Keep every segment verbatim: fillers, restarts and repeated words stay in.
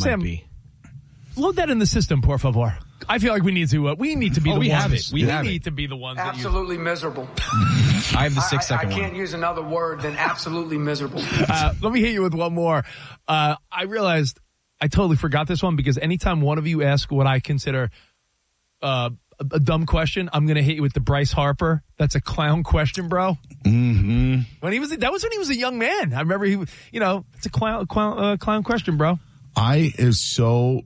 Sam, might be. Load that in the system, por favor. I feel like we need to. Uh, we need to be oh, the we ones. Have it. We, we have need it. to be the ones. Absolutely miserable. I have the six I, I, second I can't one. use another word than absolutely miserable. Uh, let me hit you with one more. Uh, I realized I totally forgot this one because anytime one of you ask what I consider uh, a, a dumb question, I'm going to hit you with the Bryce Harper. That's a clown question, bro. Mm-hmm. When he was, that was when he was a young man. I remember he, you know, it's a clown, clown, uh, clown question, bro. I is so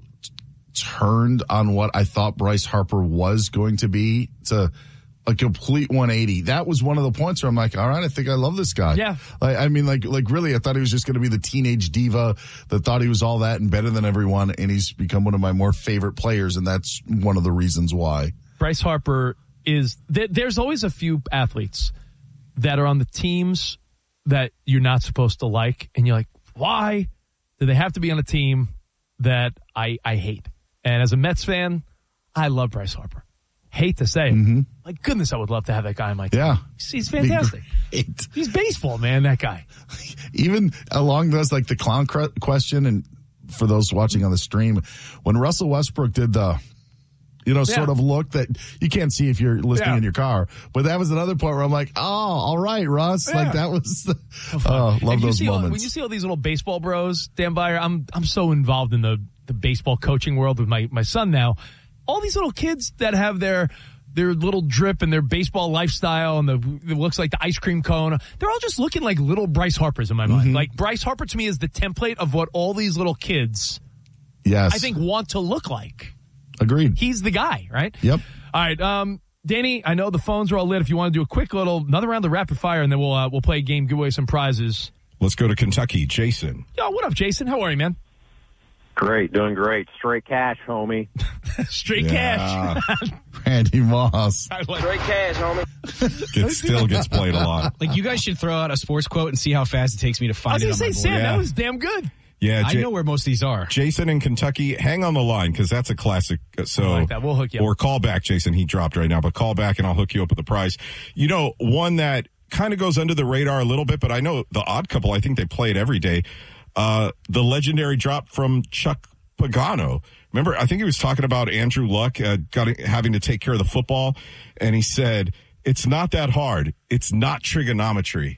turned on what I thought Bryce Harper was going to be to a complete one eighty. That was one of the points where I'm like, all right, I think I love this guy. Yeah. Like, I mean, like, like really, I thought he was just going to be the teenage diva that thought he was all that and better than everyone. And he's become one of my more favorite players. And that's one of the reasons why. Bryce Harper is, th- there's always a few athletes that are on the teams that you're not supposed to like. And you're like, why do they have to be on a team that I, I hate? And as a Mets fan, I love Bryce Harper. Hate to say it. Mm-hmm. My goodness, I would love to have that guy on my team. Yeah. He's, he's fantastic. He's baseball, man, that guy. Even along those, like the clown cr- question, and for those watching on the stream, when Russell Westbrook did the, you know, Yeah. sort of look that you can't see if you're listening Yeah. in your car, but that was another point where I'm like, oh, all right, Russ. Yeah. Like that was, the, oh, love And you those see all- moments. when you see all these little baseball bros, Dan Byer, I'm I'm so involved in the, the baseball coaching world with my, my son now. All these little kids that have their their little drip and their baseball lifestyle and the it looks like the ice cream cone, they're all just looking like little Bryce Harpers in my mind. Mm-hmm. Like Bryce Harper to me is the template of what all these little kids yes. I think want to look like. Agreed. He's the guy, right? Yep. All right, um, Danny, I know the phones are all lit. If you want to do a quick little, another round of rapid fire, and then we'll uh, we'll play a game, give away some prizes. Let's go to Kentucky. Jason. Yo, what up, Jason? How are you, man? Great, doing great. Straight cash, homie. Straight Yeah. cash. Randy Moss. I like- Straight cash, homie. It still gets played a lot. Like, you guys should throw out a sports quote and see how fast it takes me to I find was it going on to my say, board. Sam, Yeah. that was damn good. Yeah, I J- know where most of these are. Jason in Kentucky, hang on the line because that's a classic. So, I like that. We'll hook you up. Or call back, Jason. He dropped right now, but call back and I'll hook you up with the prize. You know, one that kind of goes under the radar a little bit, but I know the Odd Couple, I think they play it every day. Uh, the legendary drop from Chuck Pagano. Remember, I think he was talking about Andrew Luck uh, got, having to take care of the football, and he said, it's not that hard. It's not trigonometry.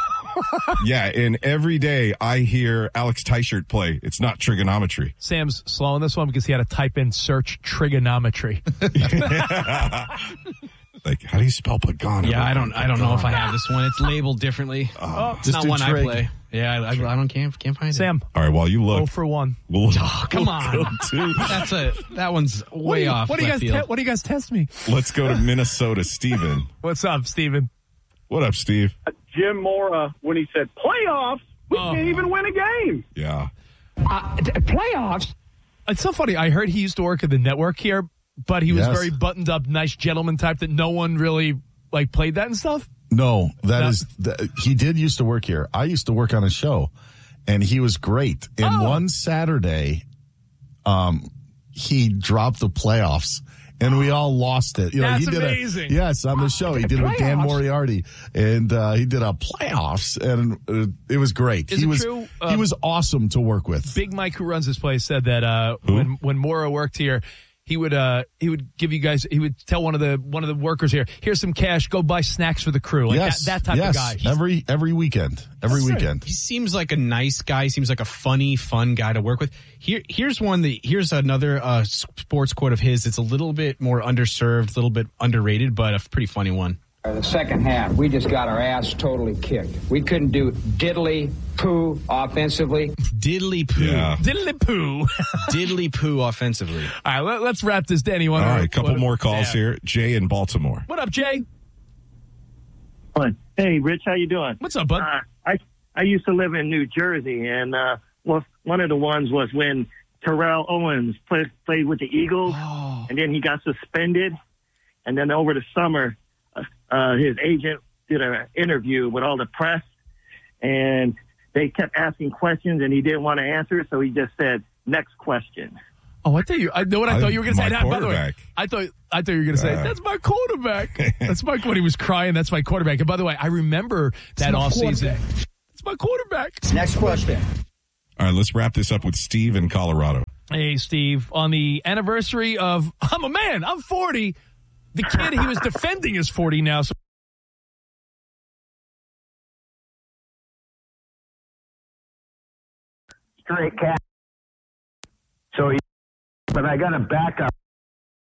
Yeah, and every day I hear Alex Teichert play. It's not trigonometry. Sam's slow on this one because he had to type in search trigonometry. Like, how do you spell Pagano? Yeah, I don't. I don't know if I have this one. It's labeled differently. Oh, It's just not do one trig. I play. Yeah, I, I, I don't can't can't find it. Sam, All right, while you look, oh for one. we'll, Oh, come on. That's a that one's way What do you, off what do you left guys? field. Te- what do you guys test me? let's go to Minnesota. Steven. What's up, Steven? What up, Steve? Jim Mora, when he said playoffs, we Oh. can't even win a game. Yeah. Playoffs? It's so funny. I heard he used to work at the network here, but he was Yes. very buttoned up, nice gentleman type that no one really like played that and stuff. No, that No. is, that, he did used to work here. I used to work on a show and he was great. And Oh. one Saturday, um, he dropped the playoffs and we all lost it. You know, That's he did amazing. A, yes, on the show. He did it with Dan Playoffs? Moriarty and, uh, he did a playoffs and uh, it was great. Is he it was, true? he Um, was awesome to work with. Big Mike, who runs this place, said that uh, when when Mora worked here, he would uh, he would give you guys. He would tell one of the one of the workers here, "Here's some cash. Go buy snacks for the crew." Like yes. that, that type yes. of guy. He's- Every, every weekend, every That's right. weekend. He seems like a nice guy. He seems like a funny, fun guy to work with. Here, here's one that here's another uh, sports quote of his. It's a little bit more underserved, a little bit underrated, but a pretty funny one. The second half, we just got our ass totally kicked. We couldn't do diddly poo offensively. Diddly poo, Yeah. Diddly poo. diddly poo offensively. All right, let, let's wrap this, Danny. All right, a couple what- more calls yeah. here. Jay in Baltimore. What up, Jay? Hey, Rich, how you doing? What's up, bud? Uh, I I used to live in New Jersey, and uh, well, one of the ones was when Terrell Owens played, played with the Eagles, Oh. and then he got suspended. And then over the summer, uh, uh, his agent did an interview with all the press, and they kept asking questions, and he didn't want to answer, so he just said, next question. Oh, I thought you. I know what I, I- thought you were going to say. my Now, by the way, quarterback. I thought I thought you were going to say Uh. that's my quarterback. That's my when he was crying. That's my quarterback. And by the way, I remember that my off season. quarterback. It's my quarterback. Next question. All right, let's wrap this up with Steve in Colorado. Hey, Steve. On the anniversary of I'm a man, I'm forty. The kid he was defending is forty now. So Straight cash. So, but I got a backup.